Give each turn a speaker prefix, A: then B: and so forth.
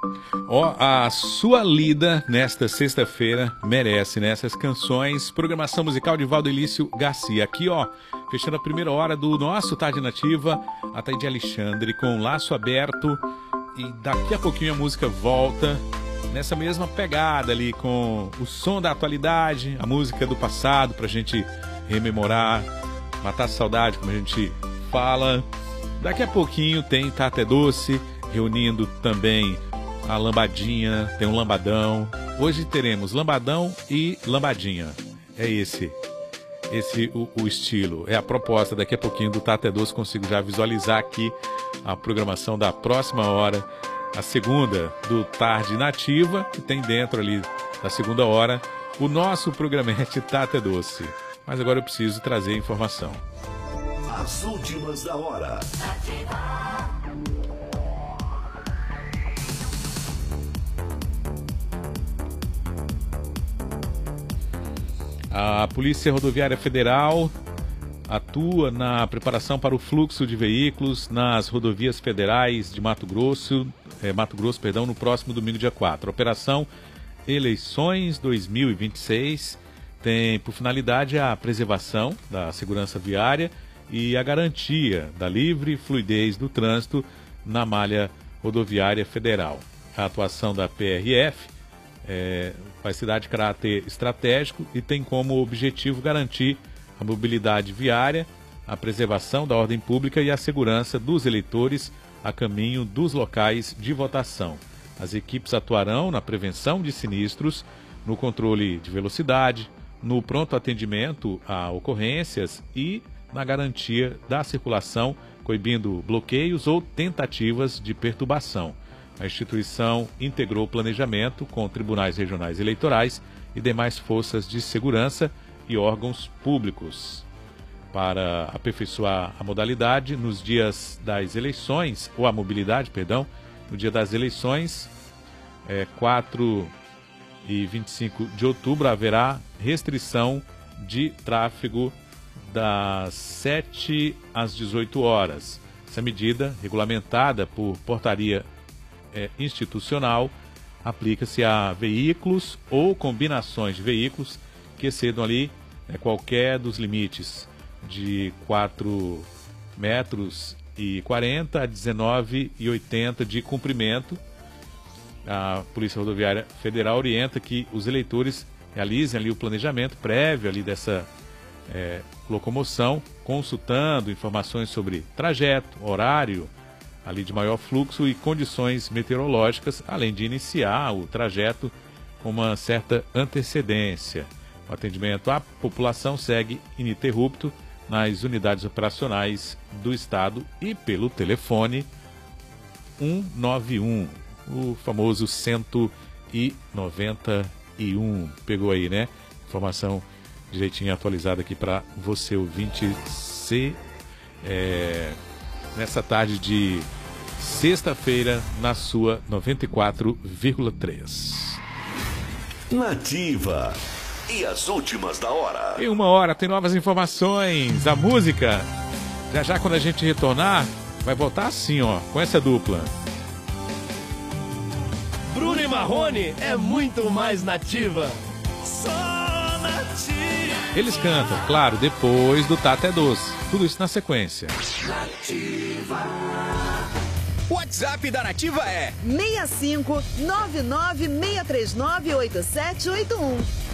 A: Ó, a sua lida nesta sexta-feira merece, né? Essas canções, programação musical de Valdelício Garcia. Aqui, ó, fechando a primeira hora do nosso Tarde Nativa, a Taide Alexandre com Laço Aberto. E daqui a pouquinho a música volta nessa mesma pegada ali, com o som da atualidade, a música do passado, pra gente rememorar, matar a saudade, como a gente fala. Daqui a pouquinho tem Tata é Doce, reunindo também a lambadinha, tem um lambadão. Hoje teremos lambadão e lambadinha. É esse o estilo, é a proposta. Daqui a pouquinho do Tata é Doce, consigo já visualizar aqui a programação da próxima hora, a segunda do Tarde Nativa, que tem dentro ali da segunda hora o nosso programete Tata é Doce. Mas agora eu preciso trazer informação.
B: As últimas da hora.
A: A Polícia Rodoviária Federal atua na preparação para o fluxo de veículos nas rodovias federais de Mato Grosso, no próximo domingo, dia 4. A Operação Eleições 2026 tem por finalidade a preservação da segurança viária e a garantia da livre fluidez do trânsito na malha rodoviária federal. A atuação da PRF vai se dar de caráter estratégico e tem como objetivo garantir a mobilidade viária, a preservação da ordem pública e a segurança dos eleitores a caminho dos locais de votação. As equipes atuarão na prevenção de sinistros, no controle de velocidade, no pronto atendimento a ocorrências e na garantia da circulação, coibindo bloqueios ou tentativas de perturbação. A instituição integrou o planejamento com tribunais regionais eleitorais e demais forças de segurança e órgãos públicos. Para aperfeiçoar a modalidade, nos dias das eleições, ou a mobilidade, perdão, no dia das eleições, 4 e 25 de outubro, haverá restrição de tráfego das 7 às 18 horas. Essa medida, regulamentada por portaria institucional, aplica-se a veículos ou combinações de veículos que excedam ali qualquer dos limites de 4 metros e 40 a 19,80 de comprimento. A Polícia Rodoviária Federal orienta que os eleitores realizem ali o planejamento prévio ali dessa locomoção, consultando informações sobre trajeto, horário ali de maior fluxo e condições meteorológicas, além de iniciar o trajeto com uma certa antecedência. O atendimento à população segue ininterrupto nas unidades operacionais do Estado e pelo telefone 191, o famoso 191. Pegou aí, né? Informação direitinho atualizada aqui para você, ouvinte, nessa tarde de sexta-feira, na sua 94,3.
B: Nativa. E as últimas da hora.
A: Em uma hora tem novas informações. A música, já quando a gente retornar, vai voltar assim, ó, com essa dupla.
C: Bruno e Marrone é muito mais nativa.
B: Só nativa.
A: Eles cantam, claro, depois do Tata é Doce. Tudo isso na sequência.
B: Nativa.
C: O WhatsApp da Nativa é
D: 65 996398781.